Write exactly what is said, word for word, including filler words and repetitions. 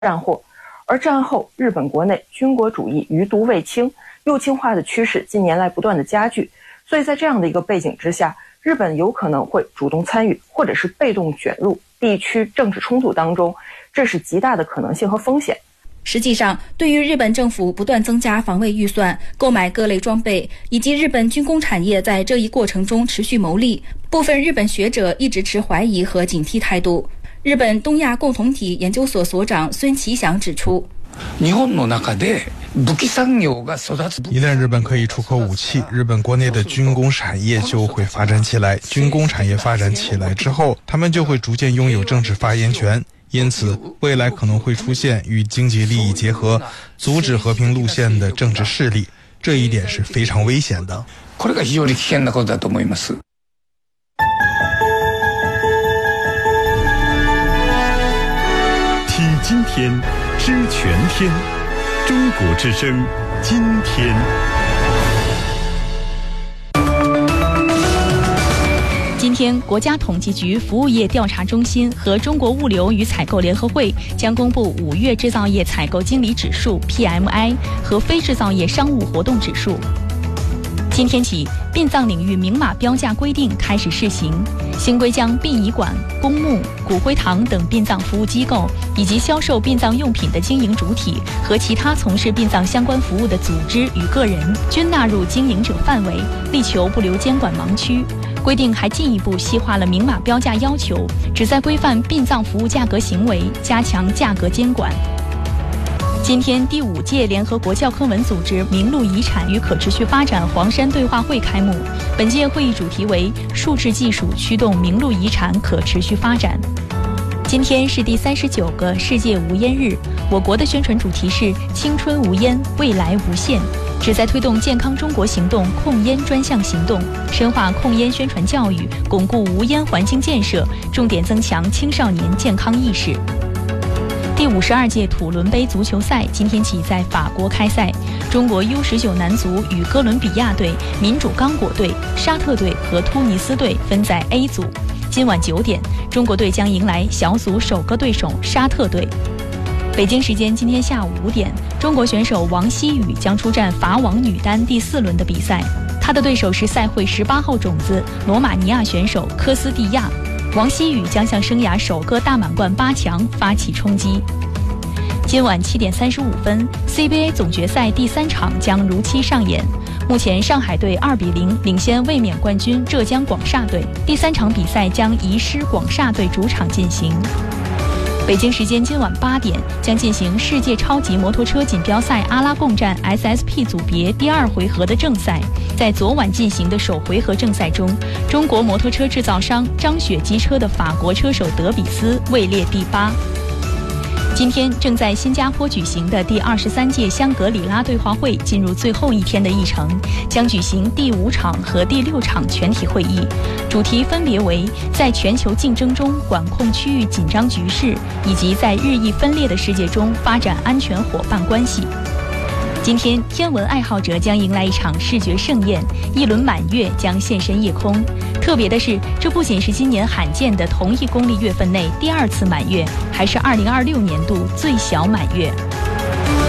战祸。而战后，日本国内军国主义余毒未清，右倾化的趋势近年来不断的加剧。所以在这样的一个背景之下，日本有可能会主动参与，或者是被动卷入地区政治冲突当中，这是极大的可能性和风险。 实际上，对于日本政府不断增加防卫预算、购买各类装备，以及日本军工产业在这一过程中持续牟利，部分日本学者一直持怀疑和警惕态度。日本东亚共同体研究所所长孙其祥指出， 日本の中で武器産業が育つ。 一旦日本可以出口武器，日本国内的军工产业就会发展起来。军工产业发展起来之后，他们就会逐渐拥有政治发言权。因此，未来可能会出现与经济利益结合、阻止和平路线的政治势力，这一点是非常危险的。 これが非常に危険なことだと思います。 听今天，知全天，中国之声，今天。 今天，国家统计局服务业调查中心和中国物流与采购联合会将公布五月制造业采购经理指数 P M I 和非制造业商务活动指数。今天起，殡葬领域明码标价规定开始试行，新规将殡仪馆、公墓、骨灰堂等殡葬服务机构以及销售殡葬用品的经营主体和其他从事殡葬相关服务的组织与个人均纳入经营者范围，力求不留监管盲区。规定还进一步细化了明码标价要求，旨在规范殡葬服务价格行为，加强价格监管。今天，第五届联合国教科文组织名录遗产与可持续发展黄山对话会开幕。本届会议主题为“数字技术驱动名录遗产可持续发展”。今天是第三十九个世界无烟日，我国的宣传主题是“青春无烟，未来无限”，旨在推动健康中国行动控烟专项行动，深化控烟宣传教育，巩固无烟环境建设，重点增强青少年健康意识。第五十二届土伦杯足球赛今天起在法国开赛，中国 U 十九 男足与哥伦比亚队、民主刚果队、沙特队和突尼斯队分在 A 组。今晚九点，中国队将迎来小组首个对手沙特队。北京时间今天下午五点，中国选手王希雨将出战法网女单第四轮的比赛，她的对手是赛会十八号种子罗马尼亚选手科斯蒂亚。王希雨将向生涯首个大满贯八强发起冲击。今晚七点三十五分 ，C B A 总决赛第三场将如期上演。目前上海队二比零领先卫冕冠军浙江广厦队，第三场比赛将移师广厦队主场进行。北京时间今晚八点将进行世界超级摩托车锦标赛阿拉贡站 S S P 组别第二回合的正赛。在昨晚进行的首回合正赛中，中国摩托车制造商张雪机车的法国车手德比斯位列第八。今天正在新加坡举行的第二十三届香格里拉对话会进入最后一天的议程，将举行第五场和第六场全体会议，主题分别为在全球竞争中管控区域紧张局势，以及在日益分裂的世界中发展安全伙伴关系。今天，天文爱好者将迎来一场视觉盛宴，一轮满月将现身夜空。特别的是，这不仅是今年罕见的同一公历月份内第二次满月，还是二零二六年度最小满月。